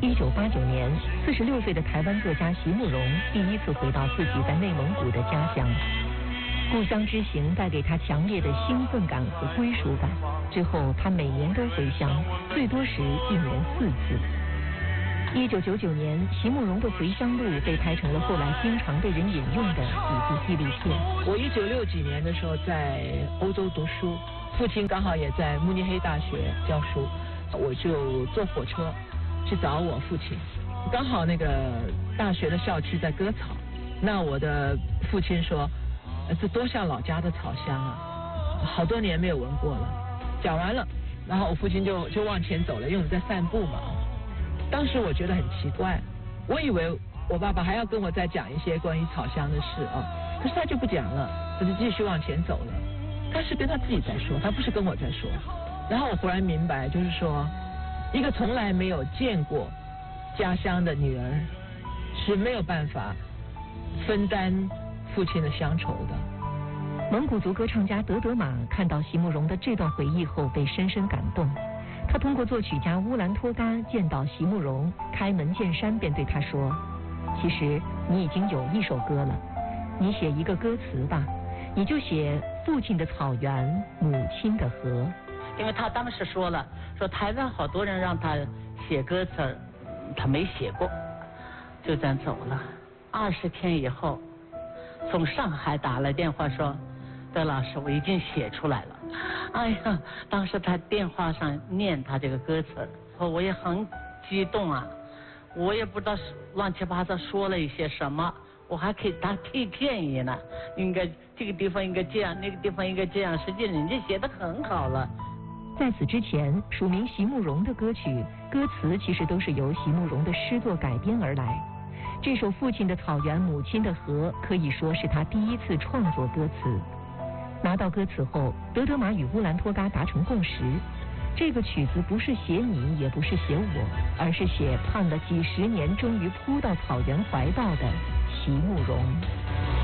1989年，46岁的台湾作家席慕容第一次回到自己在内蒙古的家乡。故乡之行带给他强烈的兴奋感和归属感。之后，他每年都回乡，最多时1年4次。1999年，席慕容的回乡路被拍成了后来经常被人引用的一部纪录片。 我1960几年的时候在欧洲读书，父亲刚好也在慕尼黑大学教书，我就坐火车去找我父亲。刚好那个大学的校区在割草，那我的父亲说，这多像老家的草香啊，好多年没有闻过了。讲完了，然后我父亲就往前走了，因为我们在散步嘛。当时我觉得很奇怪，我以为我爸爸还要跟我再讲一些关于草香的事啊，可是他就不讲了，他就继续往前走了。他是跟他自己在说，他不是跟我在说。然后我忽然明白，就是说，一个从来没有见过家乡的女儿是没有办法分担父亲的乡愁的。 蒙古族歌唱家德德玛看到席慕容的这段回忆后，被深深感动。他通过作曲家乌兰托嘎见到席慕容，开门见山便对他说：“其实你已经有一首歌了，你写一个歌词吧，你就写父亲的草原，母亲的河。” 因为他当时说了，说台湾好多人让他写歌词，他没写过，就这样走了。20天以后，从上海打来电话说，德老师，我已经写出来了。哎呀，当时他电话上念他这个歌词，我也很激动啊，我也不知道乱七八糟说了一些什么，我还可以他提建议呢，应该这个地方应该这样，那个地方应该这样，实际人家写得很好了。 在此之前，署名席慕容的歌曲歌词其实都是由席慕容的诗作改编而来。这首《父亲的草原，母亲的河》可以说是他第一次创作歌词。拿到歌词后，德德玛与乌兰托嘎达成共识，这个曲子不是写你，也不是写我，而是写盼了几十年终于扑到草原怀抱的席慕容。